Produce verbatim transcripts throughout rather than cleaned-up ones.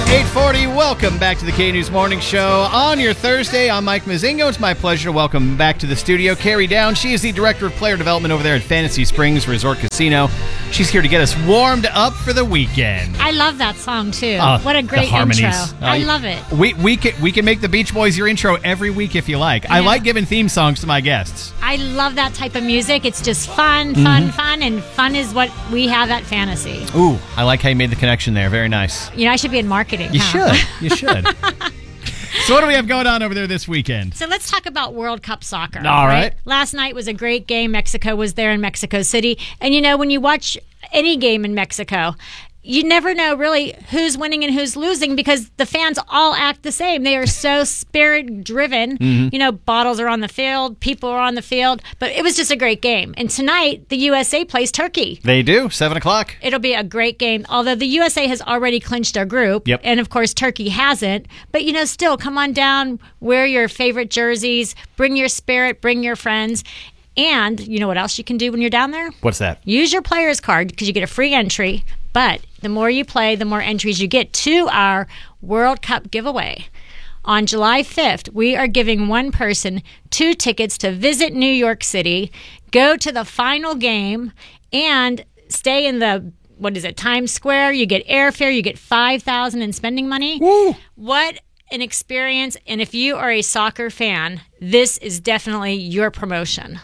eight forty, welcome back to the K-News Morning Show. On your Thursday, I'm Mike Mazingo. It's my pleasure to welcome back to the studio Carrie Down. She is the Director of Player Development over there at Fantasy Springs Resort Casino. She's here to get us warmed up for the weekend. I love that song, too. Uh, what a great intro. Uh, I love it. We we can, we can make the Beach Boys your intro every week if you like. Yeah. I like giving theme songs to my guests. I love that type of music. It's just fun, fun, mm-hmm. fun, and fun is what we have at Fantasy. Ooh, I like how you made the connection there. Very nice. You know, I should be in marketing. You huh? should. You should. So what do we have going on over there this weekend? So let's talk about World Cup soccer. All right. right. Last night was a great game. Mexico was there in Mexico City. And, you know, when you watch any game in Mexico, you never know really who's winning and who's losing because the fans all act the same. They are so spirit-driven. Mm-hmm. You know, bottles are on the field, people are on the field. But it was just a great game. And tonight, the U S A plays Turkey. They do, seven o'clock. It'll be a great game. Although the U S A has already clinched our group. Yep. And, of course, Turkey hasn't. But, you know, still, come on down, wear your favorite jerseys, bring your spirit, bring your friends. And you know what else you can do when you're down there? What's that? Use your player's card because you get a free entry. But the more you play, the more entries you get to our World Cup giveaway. On July fifth, we are giving one person two tickets to visit New York City, go to the final game, and stay in the, what is it, Times Square. You get airfare. You get five thousand dollars in spending money. Woo! What an experience. And if you are a soccer fan, this is definitely your promotion.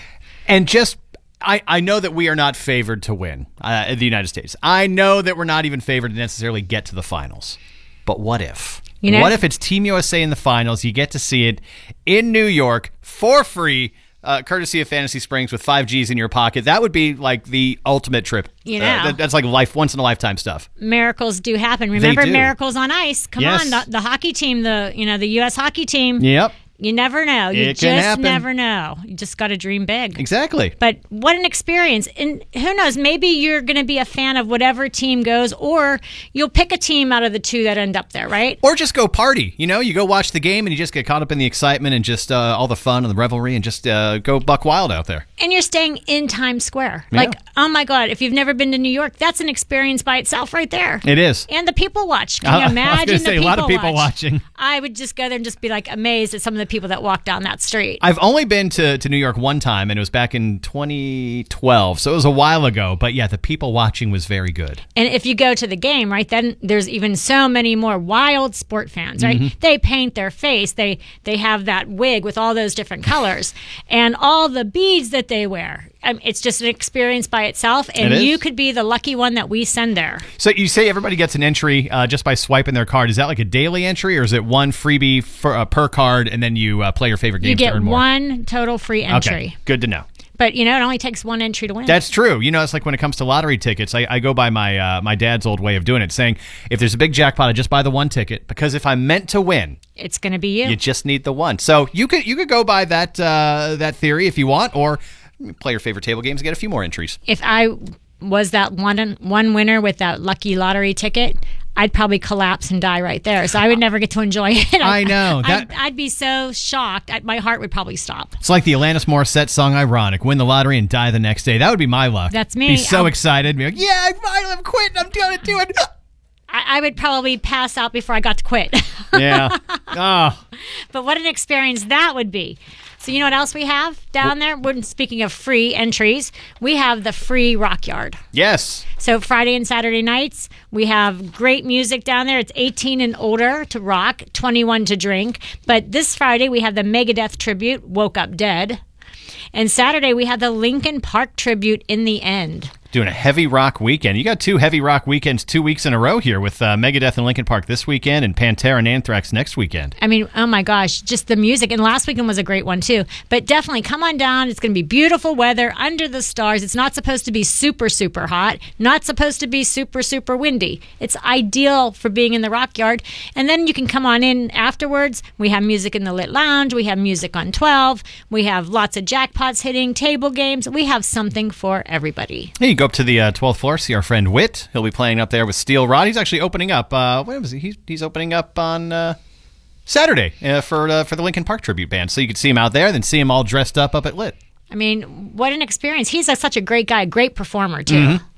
And just I, I know that we are not favored to win uh, in the United States. I know that we're not even favored to necessarily get to the finals. But what if? You know, what if it's Team U S A in the finals? You get to see it in New York for free, uh, courtesy of Fantasy Springs with five G's in your pocket. That would be like the ultimate trip. You know. Uh, that, that's like life, once in a lifetime stuff. Miracles do happen. Remember do. Miracles on Ice? Come yes. on, the, the hockey team, the you know the U S hockey team. Yep. You never know. You it can just happen. never know. You just got to dream big. Exactly. But what an experience. And who knows, maybe you're going to be a fan of whatever team goes, or you'll pick a team out of the two that end up there, right? Or just go party. You know, you go watch the game and you just get caught up in the excitement and just uh, all the fun and the revelry and just uh, go buck wild out there. And you're staying in Times Square. Yeah. Like, oh my God, if you've never been to New York, that's an experience by itself right there. It is. And the people watch. Can you uh, imagine I was gonna the say, people a lot of people watch? watching. I would just go there and just be like amazed at some of the people that walk down that street. I've only been to, to New York one time, and it was back in twenty twelve, so it was a while ago. But yeah, the people watching was very good. And if you go to the game, right, then there's even so many more wild sport fans, right? Mm-hmm. They paint their face. They they have that wig with all those different colors and all the beads that they wear. I mean, it's just an experience by itself, and it you could be the lucky one that we send there. So you say everybody gets an entry uh, just by swiping their card. Is that like a daily entry, or is it one freebie for, uh, per card, and then you uh, play your favorite games You get to earn more? one total free entry. Okay, good to know. But, you know, it only takes one entry to win. That's true. You know, it's like when it comes to lottery tickets, I, I go by my uh, my dad's old way of doing it, saying if there's a big jackpot, I just buy the one ticket, because if I'm meant to win, it's going to be you. You just need the one. So you could you could go by that uh, that theory if you want, or play your favorite table games and get a few more entries. If I was that one one winner with that lucky lottery ticket, I'd probably collapse and die right there. So I would never get to enjoy it. I know. That, I'd, I'd be so shocked. I, my heart would probably stop. It's like the Alanis Morissette song, Ironic. Win the lottery and die the next day. That would be my luck. That's me. Be so I'll, excited. Be like, yeah, I finally am quitting. I'm going to do it. I, I would probably pass out before I got to quit. Yeah. Oh. But what an experience that would be. So you know what else we have down there? We're, speaking of free entries, we have the free Rock Yard. Yes. So Friday and Saturday nights, we have great music down there. It's eighteen and older to rock, twenty-one to drink. But this Friday, we have the Megadeth tribute, Woke Up Dead. And Saturday, we have the Linkin Park tribute, In the End. Doing a heavy rock weekend. You got two heavy rock weekends two weeks in a row here with uh, Megadeth and Linkin Park this weekend and Pantera and Anthrax next weekend. I mean, oh my gosh, just the music. And last weekend was a great one too. But definitely come on down. It's going to be beautiful weather under the stars. It's not supposed to be super, super hot. Not supposed to be super, super windy. It's ideal for being in the Rock Yard. And then you can come on in afterwards. We have music in the Lit Lounge. We have music on twelve. We have lots of jackpots hitting, table games. We have something for everybody. Hey, you go up to the uh, twelfth floor, see our friend Whit. He'll be playing up there with Steel Rod. He's actually opening up. Uh, when was he? He's, he's opening up on uh, Saturday uh, for uh, for the Linkin Park tribute band. So you can see him out there, then see him all dressed up up at Lit. I mean, what an experience. He's a, such a great guy, great performer, too. Mm-hmm.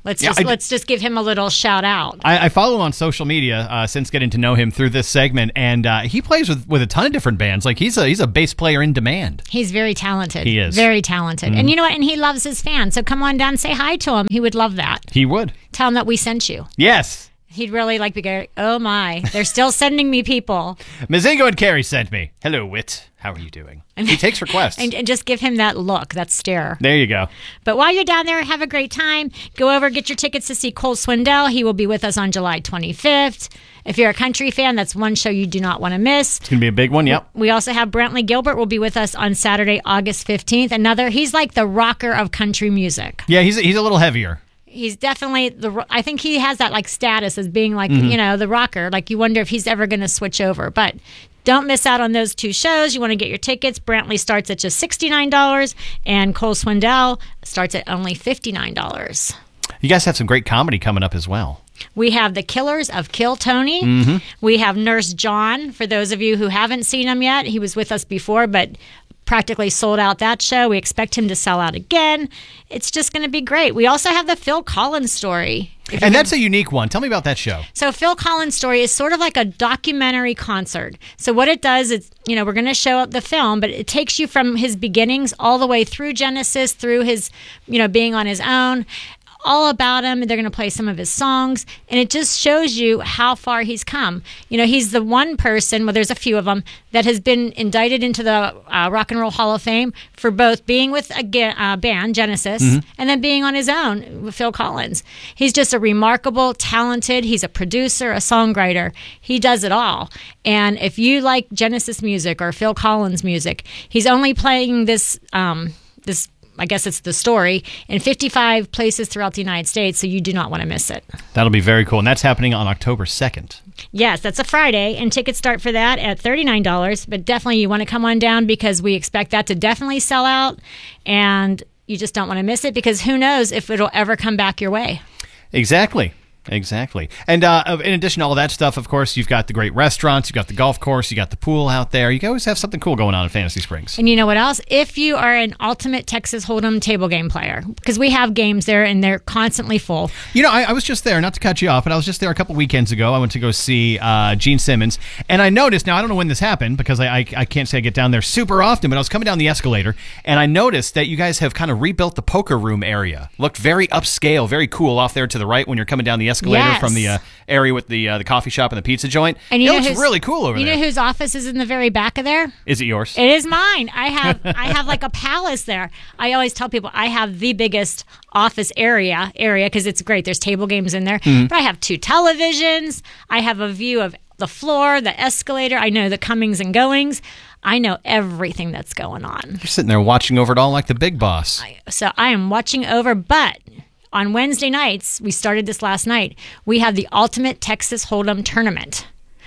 Let's Yeah, just I- let's just give him a little shout out. I, I follow him on social media uh, since getting to know him through this segment, and uh, he plays with, with a ton of different bands. Like he's a he's a bass player in demand. He's very talented. He is. Very talented. And you know what? And he loves his fans. So come on down and say hi to him. He would love that. He would. Tell him that we sent you. Yes. He'd really like to go, oh my, they're still sending me people. Mizingo and Carrie sent me. Hello, Wit. How are you doing? He takes requests. And, and just give him that look, that stare. There you go. But while you're down there, have a great time. Go over, get your tickets to see Cole Swindell. He will be with us on July twenty-fifth. If you're a country fan, that's one show you do not want to miss. It's going to be a big one, yep. We also have Brantley Gilbert will be with us on Saturday, August fifteenth. Another, he's like the rocker of country music. Yeah, he's he's a little heavier. He's definitely the. I think he has that like status as being like Mm-hmm. you know the rocker. Like you wonder if he's ever going to switch over. But don't miss out on those two shows. You want to get your tickets. Brantley starts at just sixty-nine dollars, and Cole Swindell starts at only fifty-nine dollars. You guys have some great comedy coming up as well. We have the Killers of Kill Tony. Mm-hmm. We have Nurse John. For those of you who haven't seen him yet, he was with us before, but practically sold out that show. We expect him to sell out again. It's just going to be great. We also have the Phil Collins story. If And you that's a unique one. Tell me about that show. So Phil Collins' story is sort of like a documentary concert. So what it does is, you know, we're going to show up the film, but it takes you from his beginnings all the way through Genesis, through his, you know, being on his own, all about him. They're going to play some of his songs, and it just shows you how far he's come. You know, he's the one person, well, there's a few of them, that has been indicted into the uh, Rock and Roll Hall of Fame for both being with a ge- uh, band, Genesis, Mm-hmm. and then being on his own with Phil Collins. He's just a remarkable, talented, he's a producer, a songwriter. He does it all. And if you like Genesis music or Phil Collins music, he's only playing this, um, this I guess it's the story, in fifty-five places throughout the United States, so you do not want to miss it. That'll be very cool. And that's happening on October second. Yes, that's a Friday, and tickets start for that at thirty-nine dollars, but definitely you want to come on down because we expect that to definitely sell out, and you just don't want to miss it because who knows if it'll ever come back your way. Exactly. Exactly. And uh, in addition to all that stuff, of course, you've got the great restaurants, you've got the golf course, you got the pool out there. You always have something cool going on in Fantasy Springs. And you know what else? If you are an ultimate Texas Hold'em table game player, because we have games there and they're constantly full. You know, I, I was just there, not to cut you off, but I was just there a couple weekends ago. I went to go see uh, Gene Simmons, and I noticed, now I don't know when this happened because I, I, I can't say I get down there super often, but I was coming down the escalator, and I noticed that you guys have kind of rebuilt the poker room area. Looked very upscale, very cool off there to the right when you're coming down the escalator Yes. from the uh, area with the uh, the coffee shop and the pizza joint. And you it know looks whose- really cool over you there. know whose office is in the very back of there? Is it yours? It is mine. I have I have like a palace there. I always tell people I have the biggest office area area because it's great. There's table games in there. Mm-hmm. But I have two televisions. I have a view of the floor, the escalator. I know the comings and goings. I know everything that's going on. You're sitting there watching over it all like the big boss. So I am watching over, but on Wednesday nights, we started this last night, we have the Ultimate Texas Hold'em Tournament.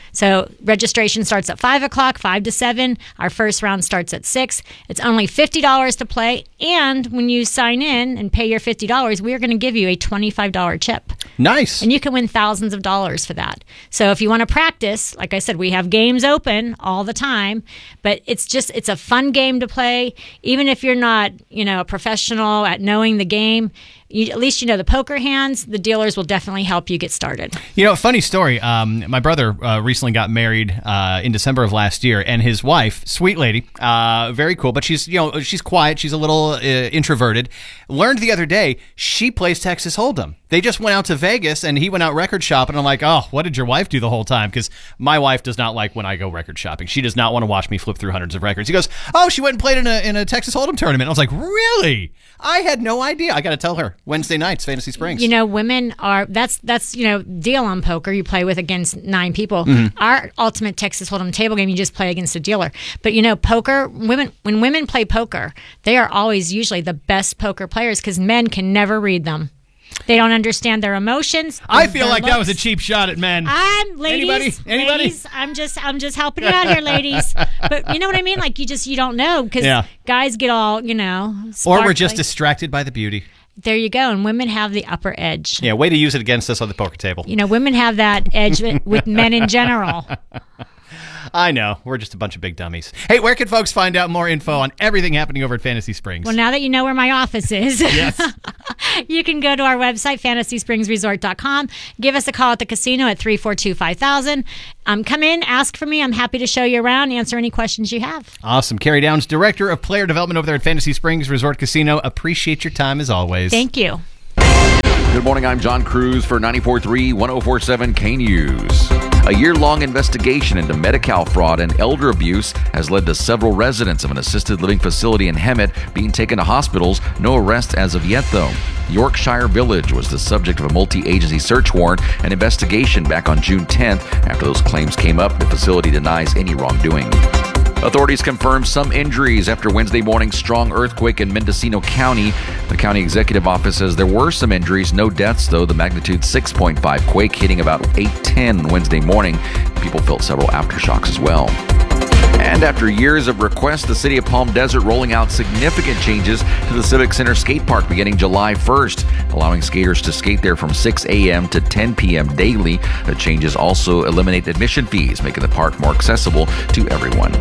So registration starts at five o'clock, five to seven. Our first round starts at six. It's only fifty dollars to play. And when you sign in and pay your fifty dollars, we are going to give you a twenty-five dollars chip. Nice. And you can win thousands of dollars for that. So if you want to practice, like I said, we have games open all the time, but it's just, it's a fun game to play. Even if you're not, you know, a professional at knowing the game, you, at least you know the poker hands. The dealers will definitely help you get started. You know, funny story. Um, my brother uh, recently got married uh, in December of last year, and his wife, sweet lady, uh, very cool, but she's you know she's quiet. She's a little uh, introverted. Learned the other day she plays Texas Hold'em. They just went out to Vegas, and he went out record shopping. I'm like, oh, what did your wife do the whole time? Because my wife does not like when I go record shopping. She does not want to watch me flip through hundreds of records. He goes, oh, she went and played in a in a Texas Hold'em tournament. I was like, really? I had no idea. I got to tell her. Wednesday nights, Fantasy Springs. You know, women are that's that's you know deal on poker. You play with against nine people. Mm-hmm. Our Ultimate Texas Hold'em table game, you just play against a dealer. But you know, poker women when women play poker, they are always usually the best poker players because men can never read them. They don't understand their emotions. I feel their like that was a looks. cheap shot at men. I'm ladies. Anybody? Anybody? Ladies, I'm just I'm just helping you out here, ladies. But you know what I mean? Like you just you don't know because Yeah. guys get all you know. Or we're just sparkly. distracted by the beauty. There you go, and women have the upper edge. Yeah, way to use it against us on the poker table. You know, women have that edge with, with men in general. I know. We're just a bunch of big dummies. Hey, where can folks find out more info on everything happening over at Fantasy Springs? Well, now that you know where my office is, yes. You can go to our website, fantasy springs resort dot com. Give us a call at the casino at three four two, five thousand. Um, come in, ask for me. I'm happy to show you around, answer any questions you have. Awesome. Carrie Downs, Director of Player Development over there at Fantasy Springs Resort Casino. Appreciate your time as always. Thank you. Good morning, I'm John Cruz for ninety-four point three, one oh four point seven K News. A year-long investigation into Medi-Cal fraud and elder abuse has led to several residents of an assisted living facility in Hemet being taken to hospitals. No arrests as of yet, though. Yorkshire Village was the subject of a multi-agency search warrant and investigation back on June tenth. After those claims came up, the facility denies any wrongdoing. Authorities confirmed some injuries after Wednesday morning's strong earthquake in Mendocino County. The county executive office says there were some injuries, no deaths though. The magnitude six point five quake hitting about eight ten Wednesday morning. People felt several aftershocks as well. And after years of requests, the city of Palm Desert rolling out significant changes to the Civic Center skate park beginning July first, allowing skaters to skate there from six a.m. to ten p.m. daily. The changes also eliminate admission fees, making the park more accessible to everyone.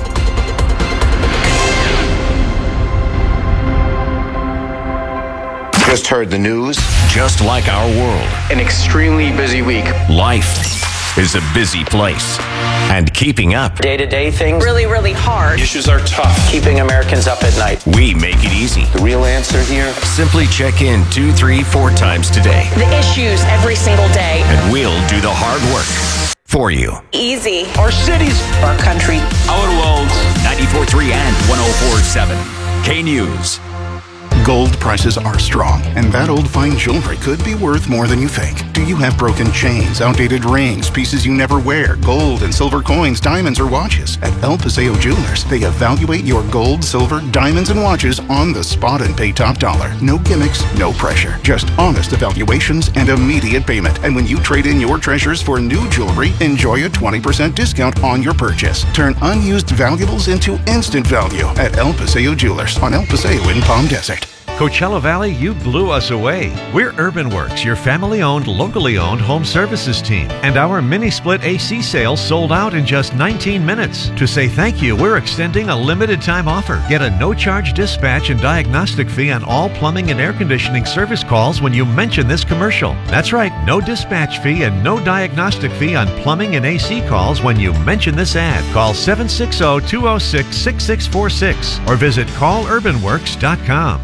Just heard the news. Just like our world, An extremely busy week. life is a busy place. And keeping up, Day-to-day things, really, really hard. Issues are tough. keeping Americans up at night. we make it easy. The real answer here? Simply check in two, three, four times today, The issues every single day. and we'll do the hard work for you. Easy. Our cities, Our country. Our world, ninety-four point three and one oh four point seven K News. Gold prices are strong, and that old fine jewelry could be worth more than you think. Do you have broken chains, outdated rings, pieces you never wear, gold and silver coins, diamonds, or watches? At El Paseo Jewelers, they evaluate your gold, silver, diamonds, and watches on the spot and pay top dollar. No gimmicks, no pressure. Just honest evaluations and immediate payment. And when you trade in your treasures for new jewelry, enjoy a twenty percent discount on your purchase. Turn unused valuables into instant value at El Paseo Jewelers on El Paseo in Palm Desert. Coachella Valley, you blew us away. We're UrbanWorks, your family-owned, locally owned home services team. And our mini-split A C sale sold out in just nineteen minutes. To say thank you, we're extending a limited-time offer. Get a no-charge dispatch and diagnostic fee on all plumbing and air conditioning service calls when you mention this commercial. That's right, no dispatch fee and no diagnostic fee on plumbing and A C calls when you mention this ad. Call seven six zero, two zero six, six six four six or visit call urban works dot com.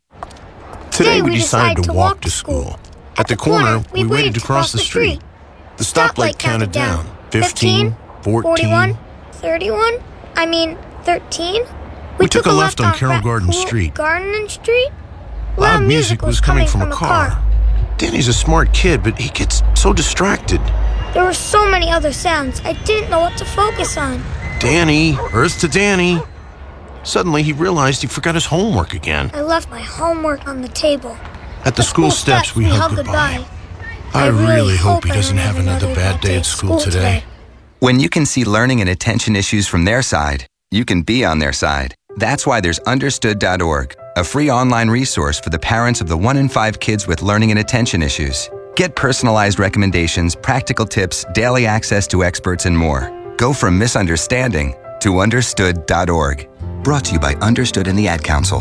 Today we decided to walk to school. At the corner, we waited to cross the street. The stoplight counted down. fifteen, fourteen, thirty-one? I mean, thirteen? We took a left on Carroll Garden Street. Garden Street? Loud music was coming from a car. Danny's a smart kid, but he gets so distracted. There were so many other sounds, I didn't know what to focus on. Danny, Earth to Danny. Suddenly, he realized he forgot his homework again. I left my homework on the table. At the school steps, we hugged goodbye. I really hope he doesn't have another bad day at school today. When you can see learning and attention issues from their side, you can be on their side. That's why there's understood dot org, a free online resource for the parents of the one in five kids with learning and attention issues. Get personalized recommendations, practical tips, daily access to experts, and more. Go from misunderstanding to understood dot org. Brought to you by Understood and the Ad Council.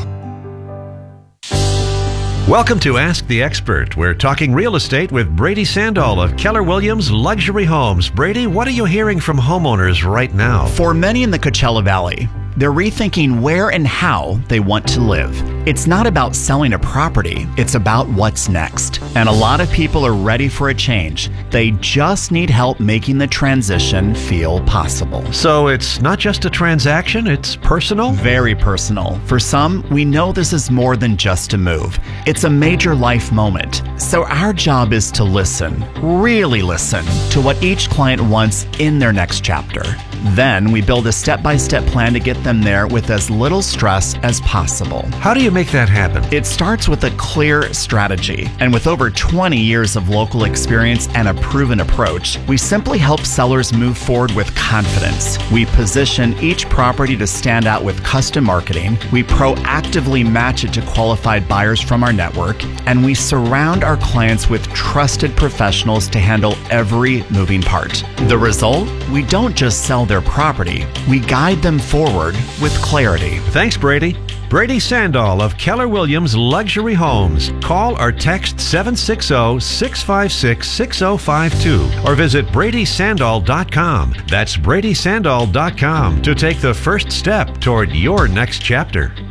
Welcome to Ask the Expert. We're talking real estate with Brady Sandall of Keller Williams Luxury Homes. Brady, what are you hearing from homeowners right now? For many in the Coachella Valley, they're rethinking where and how they want to live. It's not about selling a property, it's about what's next. And a lot of people are ready for a change. They just need help making the transition feel possible. So it's not just a transaction, it's personal? Very personal. For some, we know this is more than just a move. It's a major life moment. So our job is to listen, really listen, to what each client wants in their next chapter. Then we build a step-by-step plan to get them there with as little stress as possible. How do you make that happen? It starts with a clear strategy. And with over twenty years of local experience and a proven approach, we simply help sellers move forward with confidence. We position each property to stand out with custom marketing. We proactively match it to qualified buyers from our network. And we surround our clients with trusted professionals to handle every moving part. The result? We don't just sell their property. We guide them forward with clarity. Thanks, Brady. Brady Sandall of Keller Williams Luxury Homes. Call or text seven six zero, six five six, six zero five two or visit Brady Sandall dot com. That's Brady Sandall dot com to take the first step toward your next chapter.